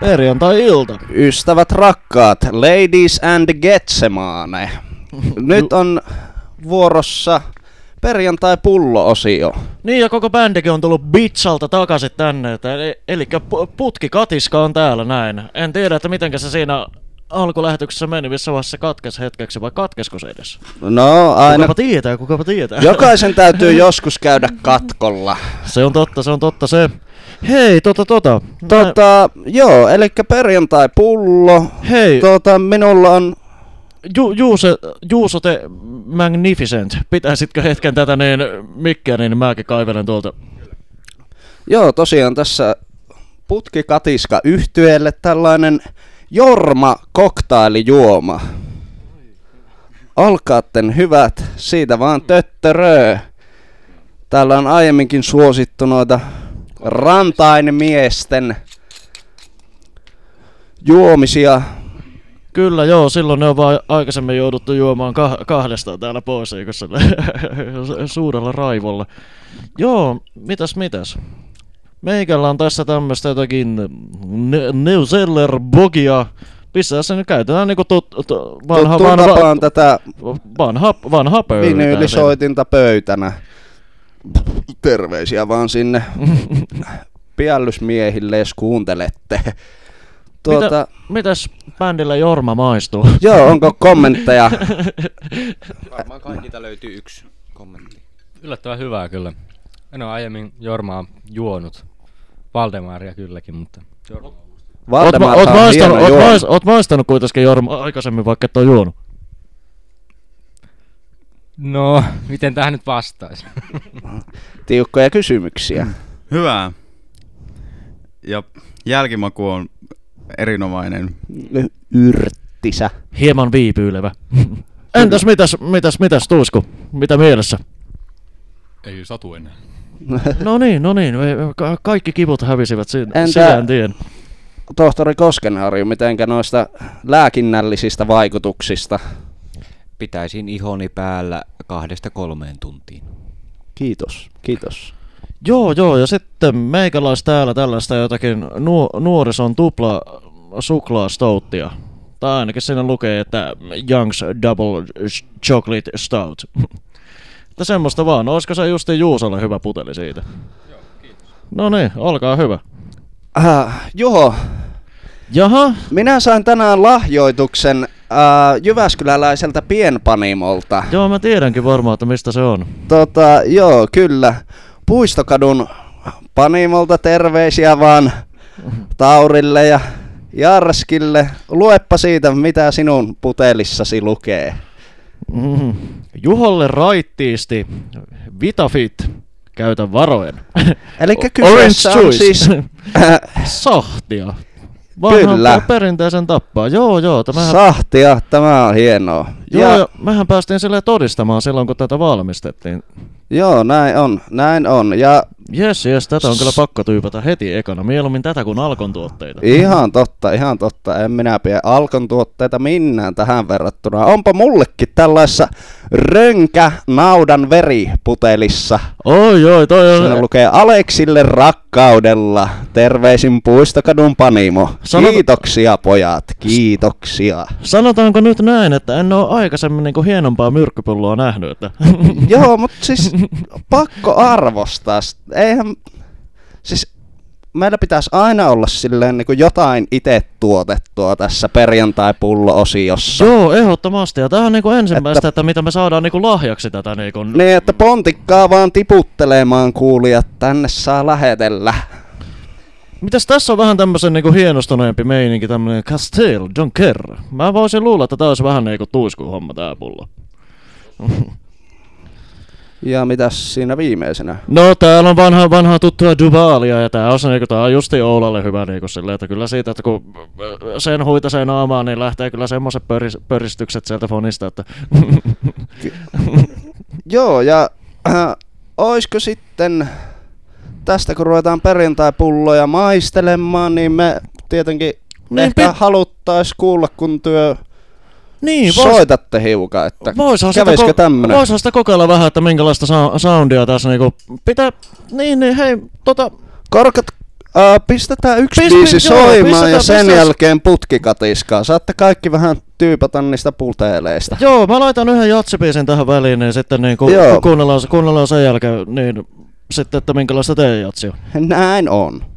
Perjantai-ilta. Ystävät rakkaat, ladies and getsemane. Nyt on vuorossa perjantai-pullo-osio. Niin, ja koko bändikin on tullut Bitsalta takaisin tänne. Elikkä Putki Katiska on täällä näin. En tiedä, että mitenkä se siinä alkulähetyksessä meni, missä vaiheessa katkesi hetkeksi, vai katkesko se edes? No aina. Kukapa tietää. Jokaisen täytyy joskus käydä katkolla. Se on totta se. Hei, joo, elikkä perjantai-pullo. Hei. Minulla on... Juuso the Magnificent. Pitäisitkö hetken tätä niin mikkiä, niin mäkin kaivelen tuolta. Joo, tosiaan tässä Putki Katiska -yhtyeelle tällainen Jorma koktailijuoma. Olkaatten hyvät, siitä vaan töttöröö. Täällä on aiemminkin suosittu noita rantainmiesten juomisia. Kyllä joo, silloin ne on vaan aikaisemmin jouduttu juomaan kahdestaan täällä pois, eikö se suurella raivolla. Joo, mitäs? Meikällä on tässä tämmöstä jotakin Neuseller Bogia. Pistää se nyt käytetään niinku vanha pöytä. Vinyylisoitinta pöytänä. Terveisiä vaan sinne piällysmiehille, jos kuuntelette. Mitäs bändillä Jorma maistuu? Joo, onko kommentteja? Varmaan kaikilta löytyy yksi kommentti. Yllättävän hyvää kyllä. En ole aiemmin Jormaa juonut. Valdemaria kylläkin, mutta... Oot maistanut kuitenkin Jorma aikaisemmin, vaikka et ole juonut? No, miten tähän nyt vastaisi? Tiukkoja kysymyksiä. Hyvää. Ja jälkimaku on erinomainen. Yrttisä. Hieman viipyilevä. Entäs mitäs Tuusku? Mitä mielessä? Ei satu enää. No niin. Kaikki kivut hävisivät sillä tien. Tohtori Koskenharju, mitenkä noista lääkinnällisistä vaikutuksista? Pitäisin ihoni päällä 2-3 tuntiin. Kiitos. Joo, ja sitten meikäläis täällä tällaista jotakin nuorison tupla suklaastouttia. Tai ainakin siinä lukee, että Young's Double Chocolate Stout. Että semmoista vaan. Olisiko se justi Juusolle hyvä puteli siitä? Joo, kiitos. No niin, olkaa hyvä. Joo. Jaha? Minä sain tänään lahjoituksen jyväskyläläiseltä pienpanimolta. Joo, mä tiedänkin varmaan, että mistä se on. Joo, kyllä. Puistokadun panimolta terveisiä vaan Taurille ja Jarskille. Luepa siitä, mitä sinun putelissasi lukee. Juholle raittiisti, Vitafit, käytä varoen. Elikkä kyseessä on siis... Sahtia. Kyllä. Perinteisen tappaa. Joo. Sahtia, tämä on hienoa. Joo, mehän päästiin silleen todistamaan silloin, kun tätä valmistettiin. Joo, näin on. Ja Jes, tätä on kyllä pakko tyypätä heti ekana. Mieluummin tätä kuin Alkon tuotteita. Ihan totta. En minä pidä Alkon tuotteita minnään tähän verrattuna. Onpa mullekin tällaisessa rönkä-naudan veriputelissa. Oi, toi on... Siinä lukee Aleksille rakkaudella. Terveisin Puistokadun panimo. Kiitoksia pojat, kiitoksia. Sanotaanko nyt näin, että en ole aikaisemmin niinku hienompaa myrkkypulloa nähnyt, että... Joo, mutta siis pakko arvostaa. Eihän, siis meillä pitäisi aina olla silleen niin kuin jotain itse tuotettua tässä perjantai-pullo-osiossa. Joo, ehdottomasti. Ja tämähän on niin kuin ensimmäistä, että mitä me saadaan niin kuin lahjaksi tätä. Niin, että pontikkaa vaan tiputtelemaan kuulijat, tänne saa lähetellä. Mitäs tässä on vähän tämmösen niinku hienostuneempi meininki, tämmönen Castel Jonker. Mä voisin luulla, että tää olisi vähän niinku tuiskun homma tää pullo. Ja mitäs siinä viimeisenä? No täällä on vanhaa tuttua Duvalia ja tää on justi Oulalle hyvä niinku silleen, että kyllä siitä, että kun sen huitasee naamaan, niin lähtee kyllä semmoset pöristykset sieltä fonista, että... Joo, ja oisko sitten... Tästä kun ruvetaan perjantai-pulloja maistelemaan, niin me tietenkin ehkä haluttais kuulla, kun soitatte hiukan, että kävisikö tämmönen? Voisihan sitä kokeilla vähän, että minkälaista soundia tässä niinku pitää... Niin, hei, Pistetään yksi Pist- biisi joo, soimaan ja sen pistetään- jälkeen putkikatiskaa. Saatte kaikki vähän tyypata niistä puteleista. Joo, mä laitan yhden jatsibiisin tähän väliin, niin sitten niin Joo. kuunnellaan sen jälkeen, niin sitten, että minkälaista teidän jatsia. Näin on.